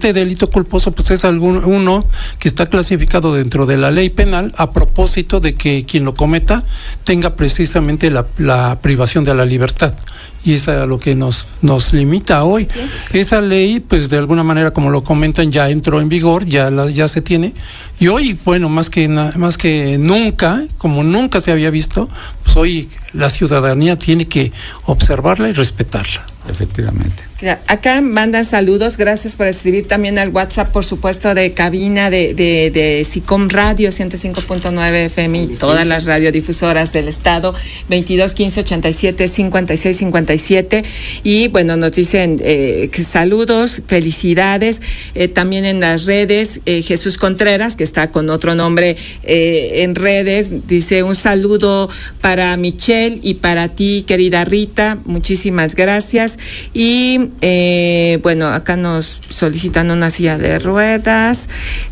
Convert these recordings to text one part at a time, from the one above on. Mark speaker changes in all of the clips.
Speaker 1: este delito culposo pues es uno que está clasificado dentro de la ley penal a propósito de que quien lo cometa tenga precisamente la privación de la libertad. Y es a lo que nos limita hoy. Esa ley, pues de alguna manera, como lo comentan, ya entró en vigor, ya se tiene. Y hoy, bueno, más que nunca, como nunca se había visto, pues hoy la ciudadanía tiene que observarla y respetarla.
Speaker 2: Efectivamente.
Speaker 3: Acá mandan saludos, gracias por escribir también al WhatsApp, por supuesto, de cabina de SICOM Radio 105.9 FM y todas las radiodifusoras del estado, 22 15 87 56 57. Y bueno, nos dicen que saludos, felicidades. También en las redes, Jesús Contreras, que está con otro nombre en redes, dice un saludo para Michelle y para ti, querida Rita, muchísimas gracias. Y bueno, acá nos solicitan una silla de ruedas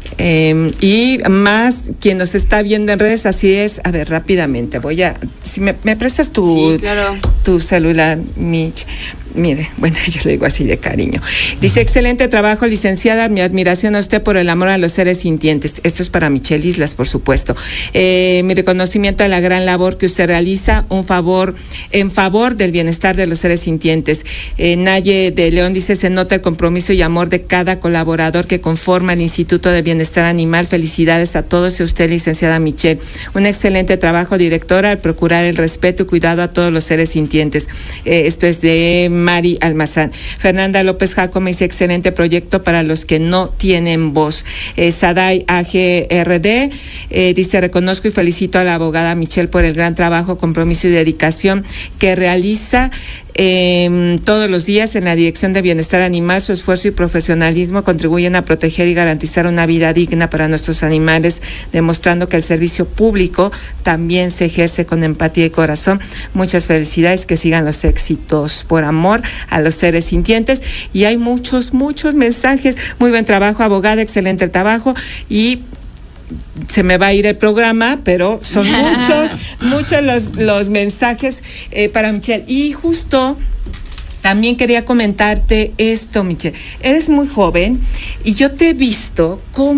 Speaker 3: y más quien nos está viendo en redes, así es. A ver, rápidamente si me prestas
Speaker 4: sí, claro,
Speaker 3: tu celular, Mitch. Mire, bueno, yo le digo así de cariño. Dice, excelente trabajo, licenciada, mi admiración a usted por el amor a los seres sintientes. Esto es para Michelle Islas, por supuesto. Mi reconocimiento a la gran labor que usted realiza, en favor del bienestar de los seres sintientes. Naye de León dice, se nota el compromiso y amor de cada colaborador que conforma el Instituto de Bienestar Animal. Felicidades a todos y a usted, licenciada Michelle. Un excelente trabajo, directora, al procurar el respeto y cuidado a todos los seres sintientes. Esto es de Mari Almazán. Fernanda López Jaco me dice, excelente proyecto para los que no tienen voz. Saday AGRD dice, reconozco y felicito a la abogada Michelle por el gran trabajo, compromiso y dedicación que realiza todos los días en la Dirección de Bienestar Animal. Su esfuerzo y profesionalismo contribuyen a proteger y garantizar una vida digna para nuestros animales, demostrando que el servicio público también se ejerce con empatía y corazón. Muchas felicidades, que sigan los éxitos, por amor a los seres sintientes. Y hay muchos mensajes. Muy buen trabajo, abogada, excelente el trabajo. Y se me va a ir el programa, pero son muchos los mensajes para Michelle. Y justo también quería comentarte esto, Michelle. Eres muy joven y yo te he visto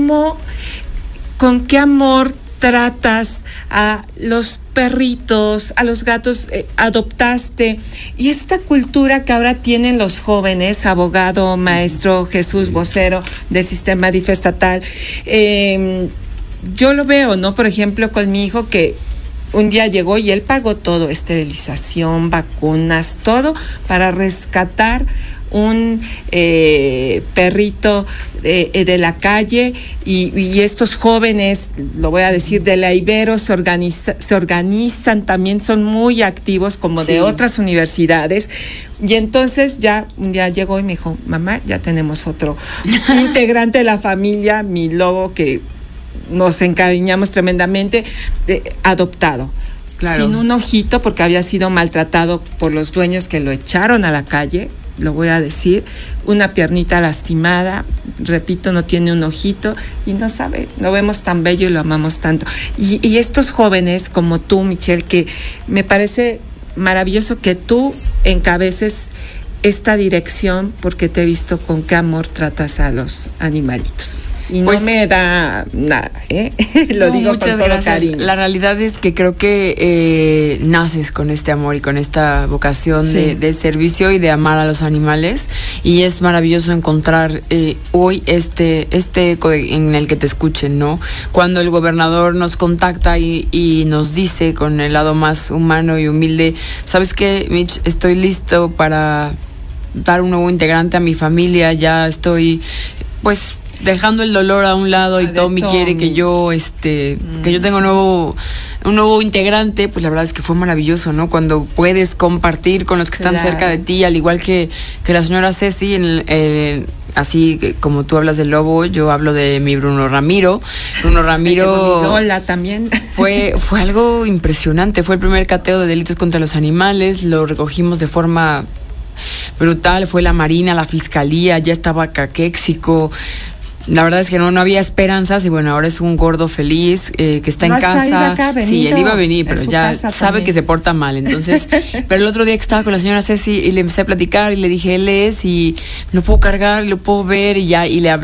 Speaker 3: con qué amor tratas a los perritos, a los gatos, adoptaste, y esta cultura que ahora tienen los jóvenes, abogado, maestro Jesús, vocero del sistema DIF estatal, yo lo veo, ¿no? Por ejemplo, con mi hijo, que un día llegó y él pagó todo, esterilización, vacunas, todo para rescatar un perrito de la calle, y estos jóvenes, lo voy a decir, de la Ibero se organizan también, son muy activos, como sí, de otras universidades. Y entonces ya un día llegó y me dijo, mamá, ya tenemos otro integrante de la familia, mi lobo, que nos encariñamos tremendamente, adoptado. Claro. Sin un ojito, porque había sido maltratado por los dueños que lo echaron a la calle, lo voy a decir, una piernita lastimada, repito, no tiene un ojito y no sabe, lo vemos tan bello y lo amamos tanto. Y estos jóvenes como tú, Michelle, que me parece maravilloso que tú encabeces esta dirección, porque te he visto con qué amor tratas a los animalitos. Y pues, no me da nada, lo digo con todo cariño.
Speaker 4: La realidad es que creo que naces con este amor y con esta vocación, sí, de servicio y de amar a los animales, y es maravilloso encontrar hoy este eco en el que te escuchen, ¿no? Cuando el gobernador nos contacta y nos dice con el lado más humano y humilde, ¿sabes qué, Mitch? Estoy listo para dar un nuevo integrante a mi familia, ya estoy, pues, dejando el dolor a un lado, y Tommy quiere que yo tenga un nuevo integrante. Pues la verdad es que fue maravilloso, ¿no? Cuando puedes compartir con los que están cerca de ti, al igual que la señora Ceci, así como tú hablas del lobo, yo hablo de mi Bruno Ramiro. Bruno Ramiro
Speaker 3: Lola también.
Speaker 4: Fue algo impresionante, fue el primer cateo de delitos contra los animales, lo recogimos de forma brutal, fue la Marina, la Fiscalía, ya estaba caquéxico. La verdad es que no había esperanzas, y bueno, ahora es un gordo feliz que está en casa.
Speaker 3: Acá,
Speaker 4: sí, él iba a venir, pero ya sabe también que se porta mal. Entonces, pero el otro día que estaba con la señora Ceci y le empecé a platicar y le dije, él es, y lo puedo cargar, lo puedo ver, y le hablé